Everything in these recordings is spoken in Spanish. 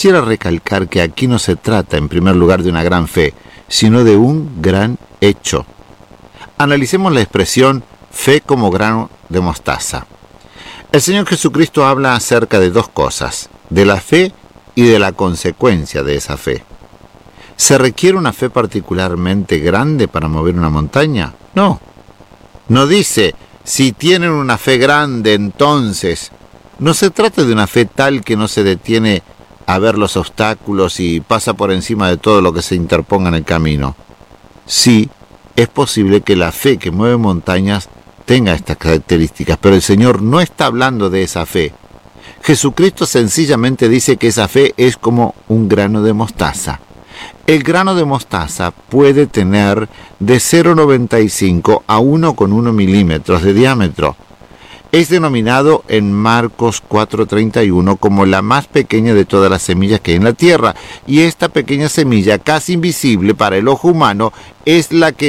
quisiera recalcar que aquí no se trata en primer lugar de una gran fe, sino de un gran hecho. Analicemos la expresión fe como grano de mostaza. El Señor Jesucristo habla acerca de dos cosas, de la fe y de la consecuencia de esa fe. ¿Se requiere una fe particularmente grande para mover una montaña? No. No dice, si tienen una fe grande, entonces. No se trata de una fe tal que no se detiene a ver los obstáculos y pasa por encima de todo lo que se interponga en el camino. Sí, es posible que la fe que mueve montañas tenga estas características, pero el Señor no está hablando de esa fe. Jesucristo sencillamente dice que esa fe es como un grano de mostaza. El grano de mostaza puede tener de 0,95 a 1,1 milímetros de diámetro. Es denominado en Marcos 4:31 como la más pequeña de todas las semillas que hay en la tierra, y esta pequeña semilla, casi invisible para el ojo humano, es la que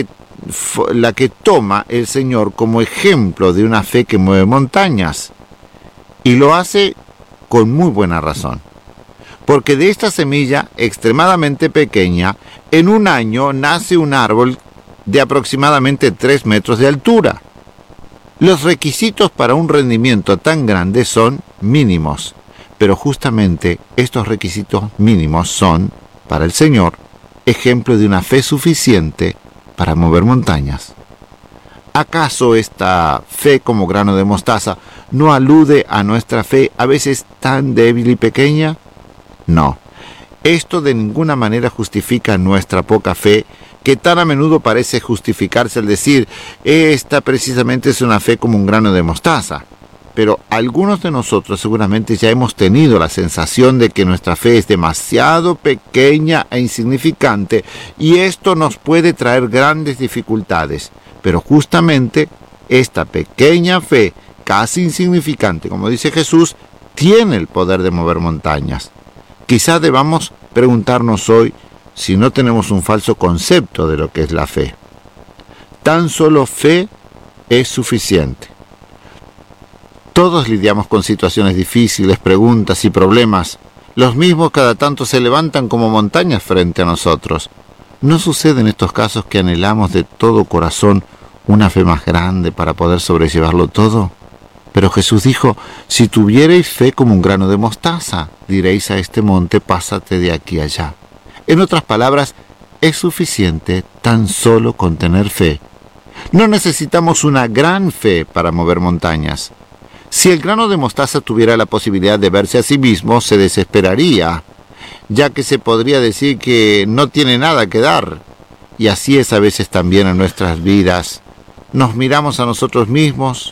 toma el Señor como ejemplo de una fe que mueve montañas. Y lo hace con muy buena razón. Porque de esta semilla extremadamente pequeña, en un año nace un árbol de aproximadamente 3 metros de altura. Los requisitos para un rendimiento tan grande son mínimos, pero justamente estos requisitos mínimos son, para el Señor, ejemplo de una fe suficiente para mover montañas. ¿Acaso esta fe como grano de mostaza no alude a nuestra fe a veces tan débil y pequeña? No. Esto de ninguna manera justifica nuestra poca fe, que tan a menudo parece justificarse al decir, esta precisamente es una fe como un grano de mostaza. Pero algunos de nosotros seguramente ya hemos tenido la sensación de que nuestra fe es demasiado pequeña e insignificante, y esto nos puede traer grandes dificultades. Pero justamente esta pequeña fe, casi insignificante, como dice Jesús, tiene el poder de mover montañas. Quizá debamos preguntarnos hoy si no tenemos un falso concepto de lo que es la fe. Tan solo fe es suficiente. Todos lidiamos con situaciones difíciles, preguntas y problemas. Los mismos cada tanto se levantan como montañas frente a nosotros. ¿No sucede en estos casos que anhelamos de todo corazón una fe más grande para poder sobrellevarlo todo? Pero Jesús dijo, si tuvierais fe como un grano de mostaza, diréis a este monte, pásate de aquí a allá. En otras palabras, es suficiente tan solo con tener fe. No necesitamos una gran fe para mover montañas. Si el grano de mostaza tuviera la posibilidad de verse a sí mismo, se desesperaría, ya que se podría decir que no tiene nada que dar. Y así es a veces también en nuestras vidas. Nos miramos a nosotros mismos,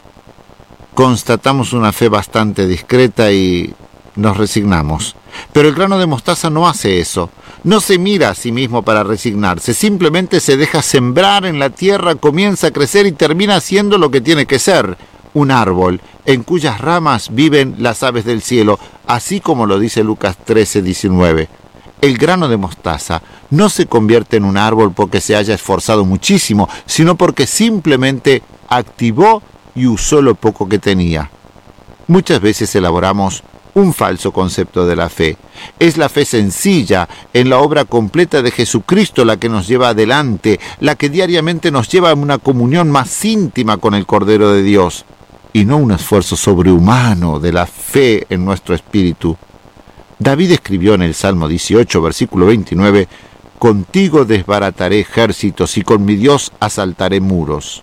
constatamos una fe bastante discreta y nos resignamos. Pero el grano de mostaza no hace eso. No se mira a sí mismo para resignarse, simplemente se deja sembrar en la tierra, comienza a crecer y termina siendo lo que tiene que ser, un árbol en cuyas ramas viven las aves del cielo, así como lo dice Lucas 13:19. El grano de mostaza no se convierte en un árbol porque se haya esforzado muchísimo, sino porque simplemente activó y usó lo poco que tenía. Muchas veces elaboramos un falso concepto de la fe. Es la fe sencilla en la obra completa de Jesucristo la que nos lleva adelante, la que diariamente nos lleva a una comunión más íntima con el Cordero de Dios, y no un esfuerzo sobrehumano de la fe en nuestro espíritu. David escribió en el Salmo 18, versículo 29, «Contigo desbarataré ejércitos y con mi Dios asaltaré muros».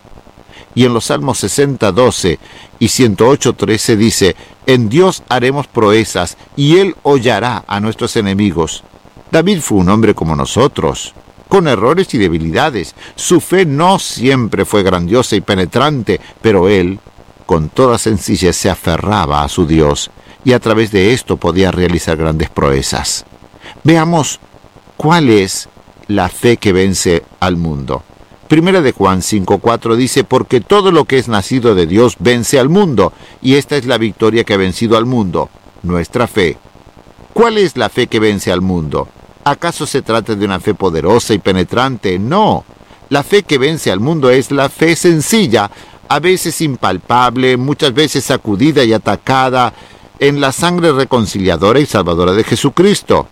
Y en los Salmos 60, 12 y 108, 13 dice, «En Dios haremos proezas, y Él hollará a nuestros enemigos». David fue un hombre como nosotros, con errores y debilidades. Su fe no siempre fue grandiosa y penetrante, pero él, con toda sencillez, se aferraba a su Dios, y a través de esto podía realizar grandes proezas. Veamos cuál es la fe que vence al mundo. Primera de Juan 5:4 dice, «Porque todo lo que es nacido de Dios vence al mundo, y esta es la victoria que ha vencido al mundo, nuestra fe». ¿Cuál es la fe que vence al mundo? ¿Acaso se trata de una fe poderosa y penetrante? No. La fe que vence al mundo es la fe sencilla, a veces impalpable, muchas veces sacudida y atacada, en la sangre reconciliadora y salvadora de Jesucristo.